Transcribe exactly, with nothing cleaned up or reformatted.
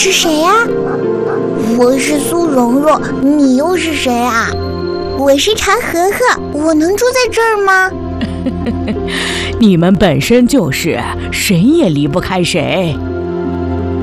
是谁呀？我是苏蓉蓉，你又是谁啊？我是常和和，我能住在这儿吗？ 你们本身就是谁也离不开谁，